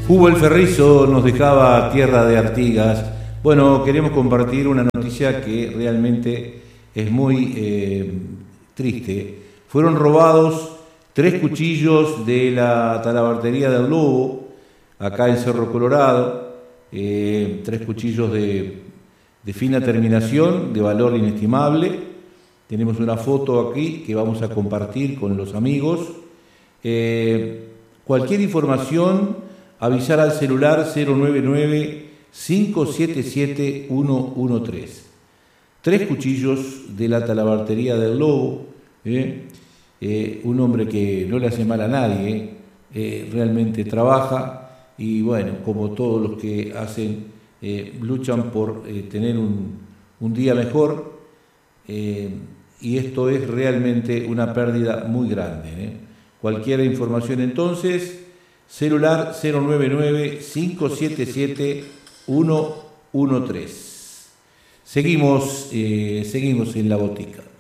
Hugo el Ferrizo nos dejaba tierra de Artigas. Bueno, queremos compartir una noticia que realmente es muy triste. Fueron robados 3 cuchillos de la talabartería del Lobo, acá en Cerro Colorado. 3 cuchillos de fina terminación, de valor inestimable. Tenemos una foto aquí que vamos a compartir con los amigos. Cualquier información, avisar al celular 099-577-113. 3 cuchillos de la talabartería del Lobo. Un hombre que no le hace mal a nadie, realmente trabaja y bueno, como todos los que hacen, luchan por tener un día mejor, y esto es realmente una pérdida muy grande. Cualquier información entonces, celular 099-577-113. Seguimos en la botica.